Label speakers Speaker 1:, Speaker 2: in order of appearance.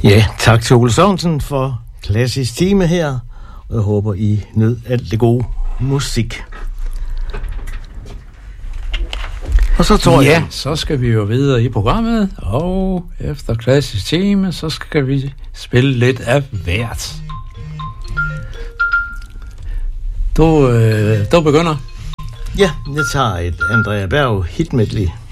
Speaker 1: Ja, tak til Ole Sørensen for klassisk time her. Og jeg håber, I nød alt det gode musik. Og så tror jeg...
Speaker 2: så skal vi jo videre i programmet, og efter klassisk time, så skal vi spille lidt af hvert. Du begynder.
Speaker 1: Ja, jeg tager et Andrea Berg hit medley.